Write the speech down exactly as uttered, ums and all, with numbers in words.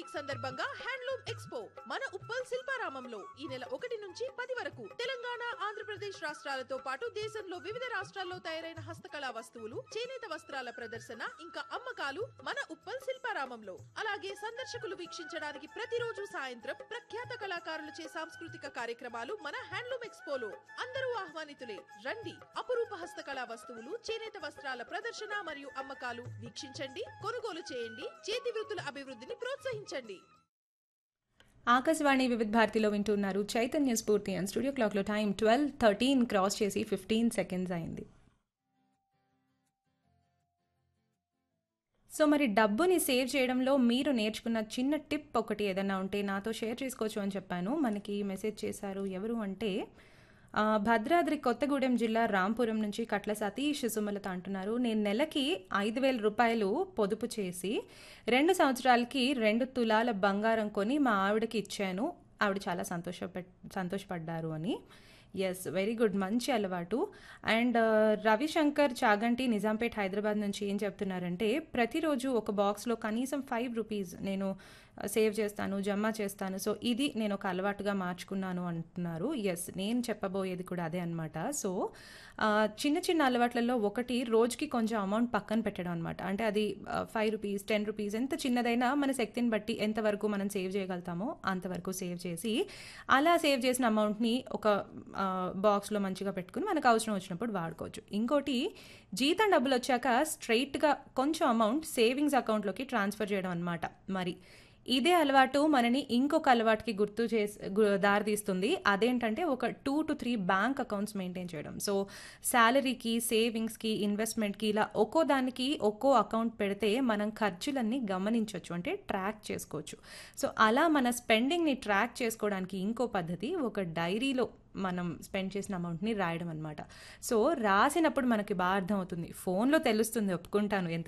దినోత్సవం సందర్భంగా handloom expo మన ఉప్పల్ శిల్పారామంలో ఈ నెల ఒకటి నుంచి పది వరకు తెలంగాణ, ఆంధ్రప్రదేశ్ రాష్ట్రాలతో పాటు దేశంలో వివిధ రాష్ట్రాల్లో తయారైన హస్తకళా వస్తువులు, చేనేత వస్త్రాల ప్రదర్శన ఇంకా అమ్మకాలు మన ఉప్పల్ శిల్పారామంలో. అలాగే సందర్శకులు వీక్షించడానికి ప్రతిరోజు సాయంత్రం ప్రఖ్యాత కళాకారులచే సాంస్కృతిక కార్యక్రమాలు మన హ్యాండ్లూమ్ ఎక్స్పోలో. అందరూ ఆహ్వానితులే. రండి, అపురూప హస్తకళా వస్తువులు, చేనేత వస్త్రాల ప్రదర్శన మరియు అమ్మకాలు వీక్షించండి, కొనుగోలు చేయండి, చేతి వృత్తుల అభివృద్ధిని ప్రోత్సహించండి. ఆకాశవాణి వివిధ భారతిలో వింటున్నారు చైతన్య స్ఫూర్తి అండ్ స్టూడియో క్లాక్లో టైం ట్వెల్వ్ థర్టీన్ క్రాస్ చేసి ఫిఫ్టీన్ సెకండ్స్ అయింది. సో మరి డబ్బుని సేవ్ చేయడంలో మీరు నేర్చుకున్న చిన్న టిప్ ఒకటి ఏదైనా ఉంటే నాతో షేర్ చేసుకోవచ్చు అని చెప్పాను. మనకి మెసేజ్ చేశారు. ఎవరు అంటే ఆ, భద్రాద్రి కొత్తగూడెం జిల్లా రాంపురం నుంచి కట్ల సతీష్ సుమలత అంటున్నారు. నేను నెలకి ఐదు వేల రూపాయలు పొదుపు చేసి రెండు సంవత్సరాలకి రెండు తులాల బంగారం కొని మా ఆవిడకి ఇచ్చాను. ఆవిడ చాలా సంతోష సంతోషపడ్డారు అని. ఎస్, వెరీ గుడ్, మంచి అలవాటు. అండ్ రవిశంకర్ చాగంటి నిజాంపేట్ హైదరాబాద్ నుంచి ఏం చెప్తున్నారంటే ప్రతిరోజు ఒక బాక్స్లో కనీసం ఫైవ్ రూపీస్ నేను సేవ్ చేస్తాను, జమ చేస్తాను. సో ఇది నేను ఒక అలవాటుగా మార్చుకున్నాను అంటున్నారు. ఎస్, నేను చెప్పబోయేది కూడా అదే అనమాట. సో చిన్న చిన్న అలవాట్లలో ఒకటి రోజుకి కొంచెం అమౌంట్ పక్కన పెట్టడం అనమాట. అంటే అది ఫైవ్ రూపీస్ టెన్ రూపీస్ ఎంత చిన్నదైనా మన శక్తిని బట్టి ఎంతవరకు మనం సేవ్ చేయగలుగుతామో అంతవరకు సేవ్ చేసి అలా సేవ్ చేసిన అమౌంట్ని ఒక బాక్స్లో మంచిగా పెట్టుకుని మనకు అవసరం వచ్చినప్పుడు వాడుకోవచ్చు. ఇంకోటి, జీతం డబ్బులు వచ్చాక స్ట్రైట్గా కొంచెం అమౌంట్ సేవింగ్స్ అకౌంట్లోకి ట్రాన్స్ఫర్ చేయడం అనమాట. మరి ఇదే అలవాటు మనని ఇంకొక అలవాటుకి గుర్తు చేసి దారితీస్తుంది. అదేంటంటే ఒక two to three bank accounts maintain చేయడం. సో శాలరీకి, సేవింగ్స్కి, ఇన్వెస్ట్మెంట్కి ఇలా ఒక్కో దానికి ఒక్కో అకౌంట్ పెడితే మనం ఖర్చులన్నీ గమనించవచ్చు, అంటే ట్రాక్ చేసుకోవచ్చు. సో అలా మన స్పెండింగ్ని ట్రాక్ చేసుకోవడానికి ఇంకో పద్ధతి ఒక డైరీలో మనం స్పెండ్ చేసిన అమౌంట్ని రాయడం అనమాట. సో రాసినప్పుడు మనకి బాగా అర్థం అవుతుంది. ఫోన్లో తెలుస్తుంది, ఒప్పుకుంటాను, ఎంత